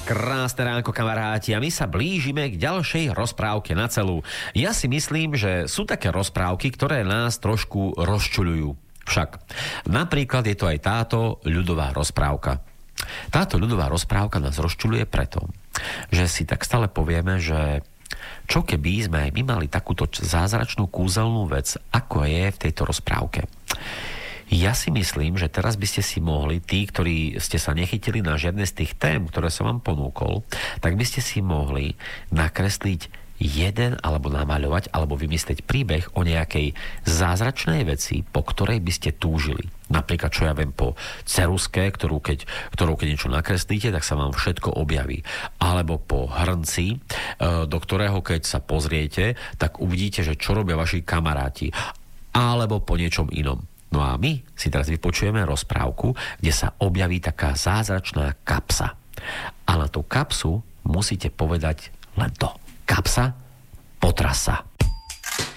Krásne ránko, kamaráti, a my sa blížime k ďalšej rozprávke na celú. Ja si myslím, že sú také rozprávky, ktoré nás trošku rozčuľujú. Však napríklad je to aj táto ľudová rozprávka. Táto ľudová rozprávka nás rozčuľuje preto, že si tak stále povieme, že čo keby sme aj my mali takúto zázračnú kúzelnú vec, ako je v tejto rozprávke. Ja si myslím, že teraz by ste si mohli, tí, ktorí ste sa nechytili na žiadne z tých tém, ktoré som vám ponúkol, tak by ste si mohli nakresliť jeden, alebo namaľovať, alebo vymyslieť príbeh o nejakej zázračnej veci, po ktorej by ste túžili. Napríklad, čo ja viem, po ceruske, ktorou keď niečo nakreslíte, tak sa vám všetko objaví. Alebo po hrnci, do ktorého keď sa pozriete, tak uvidíte, že čo robia vaši kamaráti. Alebo po niečom inom. No a my si teraz vypočujeme rozprávku, kde sa objaví taká zázračná kapsa. A na tú kapsu musíte povedať len to. Kapsa, potrasa.